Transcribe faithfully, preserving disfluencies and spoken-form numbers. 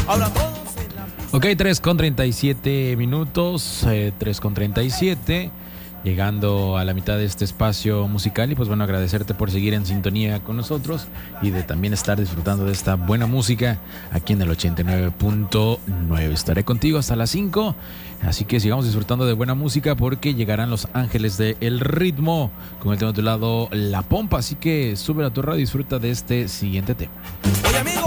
Ok, tres con treinta y siete minutos, eh, tres con treinta y siete, llegando a la mitad de este espacio musical y pues bueno, agradecerte por seguir en sintonía con nosotros y de también estar disfrutando de esta buena música aquí en el ochenta y nueve punto nueve. Estaré contigo hasta las cinco, así que sigamos disfrutando de buena música porque llegarán los ángeles del ritmo con el tema titulado La Pompa, así que sube a tu radio y disfruta de este siguiente tema. Oye,